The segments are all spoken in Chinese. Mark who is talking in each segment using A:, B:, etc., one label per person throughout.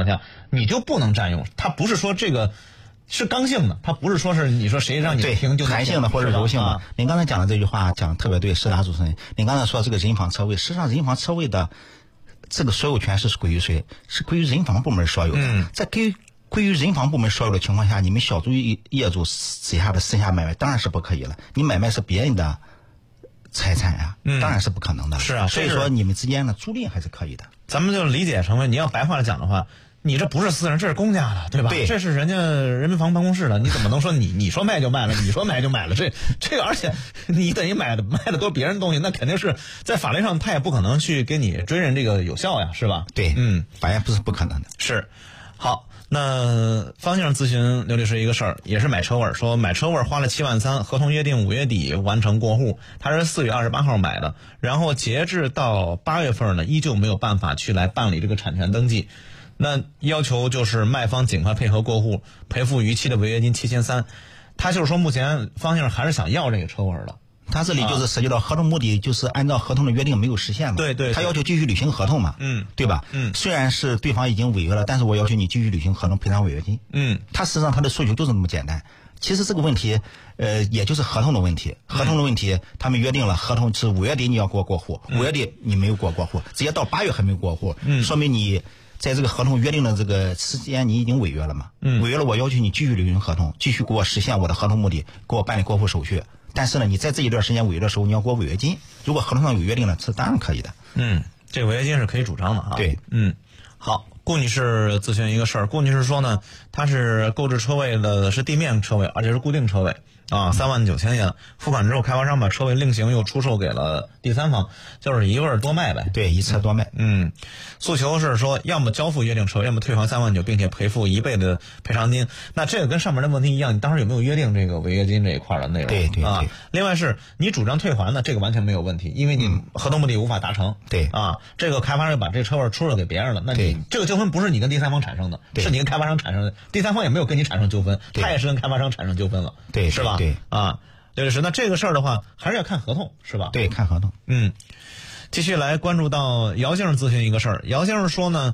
A: 况下，你就不能占用。它不是说这个是刚性的，它不是说是你说谁让你停就
B: 弹性的或者柔性的。您刚才讲的这句话讲得特别对，施达主持人，您刚才说这个人防车位，实际上人防车位的这个所有权是归于谁？是归于人防部门所有的。在归于人防部门所有的情况下，你们小租业主底下的私下买卖当然是不可以了。你买卖是别人的财产呀，当然是不可能的。
A: 是啊，
B: 所以说你们之间的租赁还是可以的。
A: 咱们就理解成为，你要白话来讲的话，你这不是私人，这是公家的，对吧？
B: 对，
A: 这是人家人民房办公室的，你怎么能说你说卖就卖了，你说买就买了？这个，而且你等于卖的都是别人的东西，那肯定是在法律上他也不可能去给你追认这个有效呀，是吧？
B: 对，法院不是不可能的。
A: 是，好。那方先生咨询刘律师一个事儿，也是买车位，说买车位花了7.3万，合同约定5月底完成过户，他是4月28号买的，然后截至到8月份呢，依旧没有办法去来办理这个产权登记，那要求就是卖方尽快配合过户，赔付逾期的违约金7300，他就是说目前方先生还是想要这个车位的。
B: 他这里就是涉及到合同目的，就是按照合同的约定没有实现嘛。
A: 对，
B: 他要求继续履行合同嘛。对吧？虽然是对方已经违约了，但是我要求你继续履行合同，赔偿违约金。他实际上他的诉求就是那么简单。其实这个问题，也就是合同的问题。合同的问题，他们约定了合同是5月底你要给我过户，5月底你没有给我过户，直接到8月还没有过户，说明你在这个合同约定的这个时间你已经违约了嘛。违约了，我要求你继续履行合同，继续给我实现我的合同目的，给我办理过户手续。但是呢，你在这一段时间违约的时候，你要给我违约金。如果合同上有约定了，这当然可以的。
A: 这个违约金是可以主张的啊。
B: 对，
A: 好，顾女士咨询一个事儿，顾女士说呢，她是购置车位的是地面车位，而且是固定车位啊，39000元，付款之后开发商把车位另行又出售给了第三方，就是一份多卖呗。
B: 对，一车多卖。
A: 诉求是说，要么交付约定车位，要么退还39000，并且赔付1倍的赔偿金。那这个跟上面的问题一样，你当时有没有约定这个违约金这一块的内容？
B: 对
A: 啊。另外是你主张退还呢，这个完全没有问题，因为你合同目的无法达成。
B: 对
A: 啊，这个开发商把这个车位出售给别人了，那你这个纠纷不是你跟第三方产生的，是你跟开发商产生的，第三方也没有跟你产生纠纷，他也是跟开发商产生纠纷了，
B: 对，
A: 是吧？
B: 对
A: 啊，刘律师，那这个事儿的话，还是要看合同，是吧？
B: 对，看合同。
A: 继续来关注到姚先生咨询一个事儿，姚先生说呢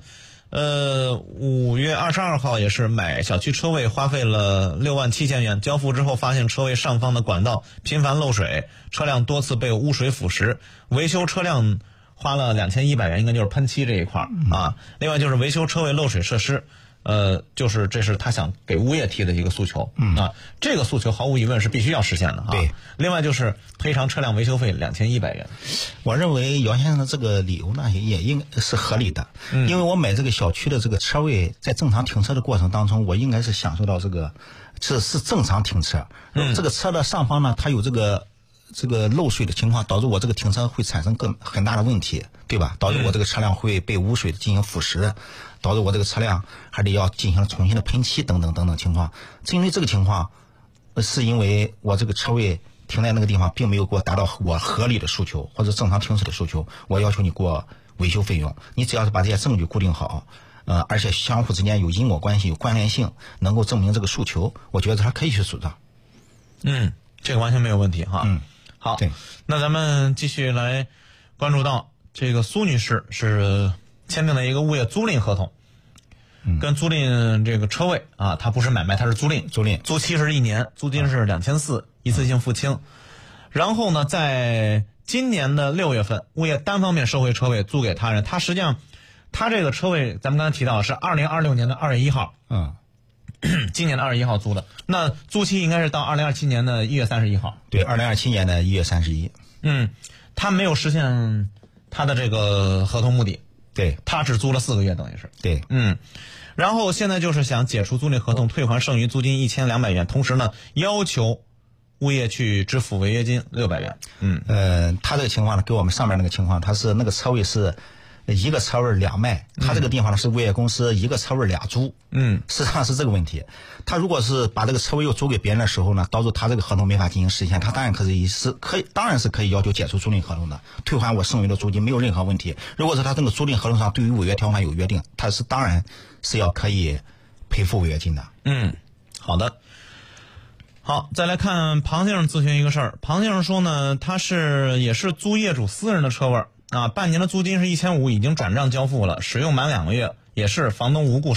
A: ，5月22号也是买小区车位，花费了67000元，交付之后发现车位上方的管道频繁漏水，车辆多次被污水腐蚀，维修车辆花了2100元，应该就是喷漆这一块啊。另外就是维修车位漏水设施，就是这是他想给物业提的一个诉求啊，这个诉求毫无疑问是必须要实现的啊。
B: 对，
A: 另外就是赔偿车辆维修费2100元。
B: 我认为姚先生的这个理由呢，也应该是合理的，因为我买这个小区的这个车位，在正常停车的过程当中，我应该是享受到这个是正常停车。这个车的上方呢，它有这个漏水的情况，导致我这个停车会产生很大的问题，对吧？导致我这个车辆会被污水进行腐蚀，导致我这个车辆还得要进行重新的喷漆等等情况。针对这个情况，是因为我这个车位停在那个地方，并没有给我达到我合理的诉求或者正常停车的诉求，我要求你给我维修费用。你只要是把这些证据固定好，而且相互之间有因果关系、有关联性，能够证明这个诉求，我觉得他可以去主张。
A: 这个完全没有问题哈。好，
B: 对，
A: 那咱们继续来关注到这个苏女士是签订了一个物业租赁合同，跟租赁这个车位啊，它不是买卖，它是租赁，租期是1年，租金是2400，一次性付清。然后呢，在今年的6月份，物业单方面收回车位租给他人，他实际上他这个车位咱们刚才提到是2026年的2月1号，今年的2月1号租的，那租期应该是到2027年的1月31号。
B: 对，2027年的1月31。
A: 他没有实现他的这个合同目的，
B: 对，
A: 他只租了4个月，等于是。
B: 对，
A: 然后现在就是想解除租赁合同，退还剩余租金1200元，同时呢，要求物业去支付违约金600元。
B: 他这个情况呢，跟我们上面那个情况，他是那个车位是一个车位2卖，他这个地方呢是物业公司一个车位2租，实际上是这个问题。他如果是把这个车位又租给别人的时候呢，导致他这个合同没法进行实现，他当然可以要求解除租赁合同的，退还我剩余的租金，没有任何问题。如果是他这个租赁合同上对于违约条款有约定，他是当然是要可以赔付违约金的。
A: 好的。好，再来看庞先生咨询一个事儿。庞先生说呢，他也是租业主私人的车位啊，半年的租金是1500，已经转账交付了，使用满2个月，也是房东无故